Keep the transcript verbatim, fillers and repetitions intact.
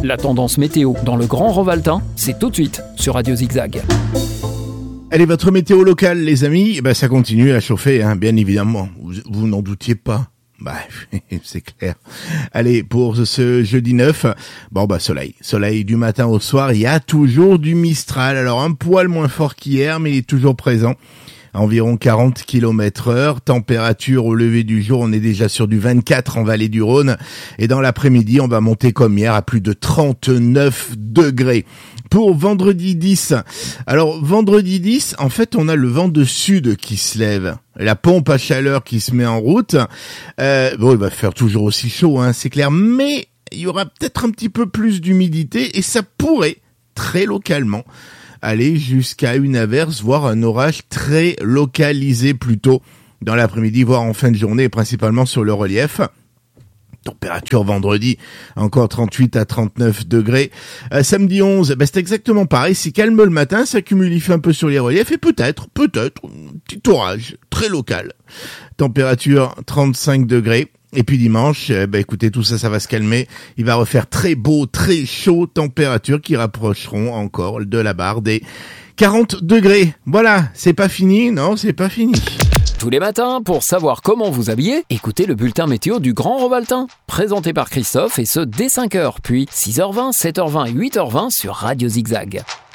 La tendance météo dans le Grand Revaltin, c'est tout de suite sur Radio Zigzag. Allez, votre météo locale, les amis, eh ben, ça continue à chauffer, hein, bien évidemment. Vous, vous n'en doutiez pas. Bah, c'est clair. Allez, pour ce jeudi neuf, bon bah soleil. Soleil du matin au soir, il y a toujours du Mistral. Alors un poil moins fort qu'hier, mais il est toujours présent. À environ quarante kilomètres heure. Température au lever du jour, on est déjà sur du vingt-quatre en vallée du Rhône. Et dans l'après-midi, on va monter comme hier à plus de trente-neuf degrés. Pour vendredi dix, alors vendredi dix, en fait, on a le vent de sud qui se lève, la pompe à chaleur qui se met en route. Euh, bon, il va faire toujours aussi chaud, hein, c'est clair, mais il y aura peut-être un petit peu plus d'humidité et ça pourrait, très localement, aller jusqu'à une averse, voire un orage très localisé plutôt dans l'après-midi, voire en fin de journée, principalement sur le relief. Température vendredi, encore trente-huit à trente-neuf degrés. Euh, samedi onze, ben c'est exactement pareil, c'est calme le matin, ça cumulifie un peu sur les reliefs et peut-être, peut-être, un petit orage très local. Température trente-cinq degrés. Et puis dimanche, eh ben écoutez, tout ça, ça va se calmer. Il va refaire très beau, très chaud, températures qui rapprocheront encore de la barre des quarante degrés. Voilà, c'est pas fini, non, c'est pas fini. Tous les matins, pour savoir comment vous habiller, écoutez le bulletin météo du Grand Revaltin, présenté par Christophe et ce dès cinq heures, puis six heures vingt, sept heures vingt et huit heures vingt sur Radio Zigzag.